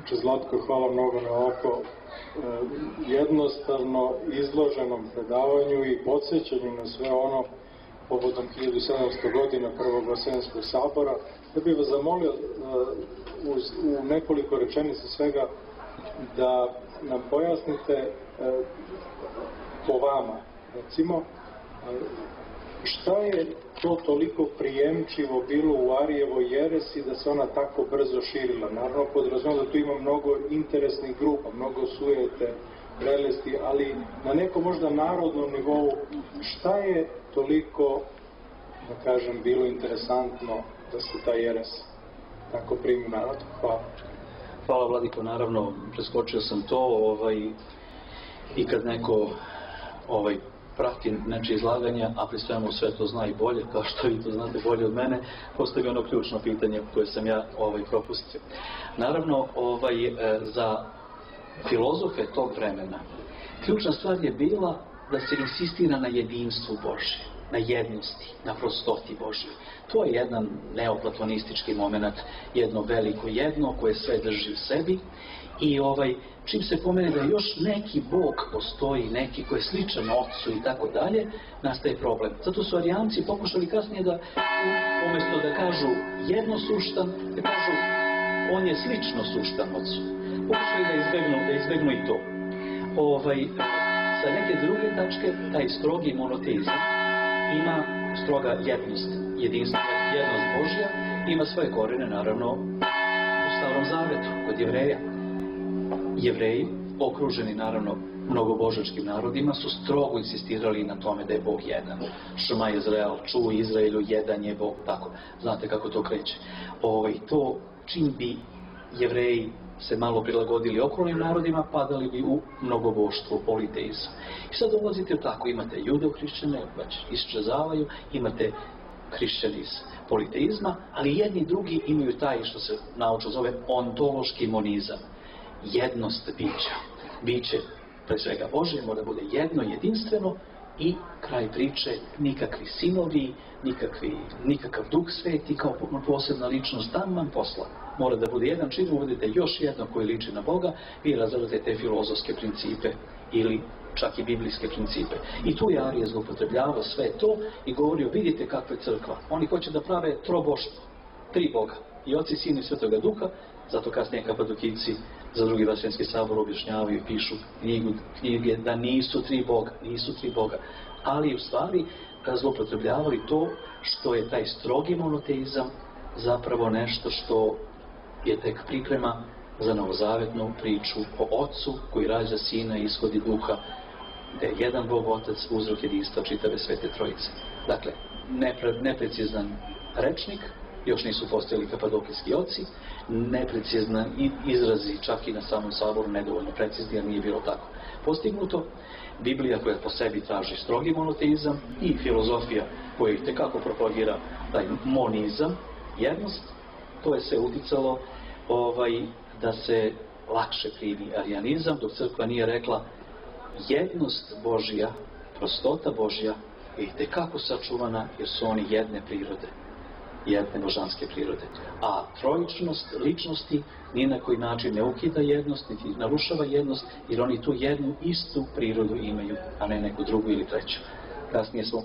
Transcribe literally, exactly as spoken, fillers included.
Zlatko, hvala mnogo na ovako jednostavno izloženom predavanju i podsjećanju na sve ono povodom hiljadu sedamsto godina Prvog Vaseljenskog sabora. Da bih vas zamolio u nekoliko rečenica svega da nam pojasnite po vama, recimo, šta je to toliko prijemčivo bilo u Arijevoj jeresi da se ona tako brzo širila? Naravno, podrazumijemo da tu ima mnogo interesnih grupa, mnogo sujete, prelesti, ali na nekom možda narodnom nivou, šta je toliko, da kažem, bilo interesantno da se ta jeres tako primi u narodu? Hvala. Hvala, Vladiko, naravno, preskočio sam to, ovaj, i kad neko ovaj, prati nečije izlaganja, a pri svemu sve to zna i bolje, kao što vi to znate bolje od mene, postavi ono ključno pitanje koje sam ja ovaj, propustio. Naravno, ovaj, za filozofe tog vremena ključna stvar je bila da se insistira na jedinstvu Božje, na jednosti, na prostoti Božje. To je jedan neoplatonistički moment, jedno veliko jedno koje sve drži u sebi i ovaj, čim se pomene da još neki Bog postoji, neki koji je sličan Otcu i tako dalje, nastaje problem. Zato su Arijanci pokušali kasnije da, umjesto da kažu jednosuštan, da kažu on je slično suštan Otcu. Pokušali da izbegnu, da izbegnu i to. Ovaj, sa neke druge tačke, taj strogi monoteizam ima stroga jednost, jedinstvo, jednost Božja, ima svoje korene, naravno, u Starom Zavetu, kod Jevreja. Jevreji, okruženi naravno mnogobožačkim narodima, su strogo insistirali na tome da je Bog jedan. Šma Izrael, čuj Izraelu, jedan je Bog, tako. Znate kako to kreće. Ovaj, to, čim bi Jevreji se malo prilagodili okolnim narodima, padali bi u mnogoboštvo, politeizam. I sad dolazite u tako, imate judo-hrišćane, već iščezavaju, imate hrišćani iz politeizma, ali jedni i drugi imaju taj, što se naučno zove, ontološki monizam. Jednost bića. Biće, pre svega Božje, mora bude jedno, jedinstveno i kraj priče, nikakvi sinovi, nikakvi, nikakav Duh Sveti kao posebna ličnost taman posla. Mora da bude jedan čin, uvodite još jedno koji liči na Boga, vi razradite te filozofske principe ili čak i biblijske principe. I tu je Arije zloupotrebljavao sve to i govorio, vidite kakva je crkva. Oni hoće da prave troboštvo, tri Boga, i Oci, Sin i Svetoga Duha. Zato kasnije Kapadokijci za Drugi Vaseljenski sabor objašnjavaju i pišu knjigu, knjige da nisu tri Boga, nisu tri Boga. Ali u stvari zloupotrebljavali to što je taj strogi monoteizam zapravo nešto što je tek priprema za novozavetnu priču o Otcu koji rađa Sina i ishodi Duha, gde je jedan Bog Otac uzrok jedinstva čitave Svete Trojice. Dakle, nepre, neprecizan rečnik, još nisu postojali kapadokijski oci, neprecizna izrazi čak i na samom saboru, nedovoljno precizni jer nije bilo tako postignuto. Biblija koja po sebi traži strogi monoteizam i filozofija koja ih tekako propagira taj monizam, jednost, to je se uticalo ovaj, da se lakše primi arijanizam, dok crkva nije rekla jednost Božja, prostota Božja je tekako sačuvana jer su oni jedne prirode, jedne božanske prirode. A trojičnost ličnosti ni na koji način ne ukida jednost, niti narušava jednost, jer oni tu jednu istu prirodu imaju, a ne neku drugu ili treću. Kasnije smo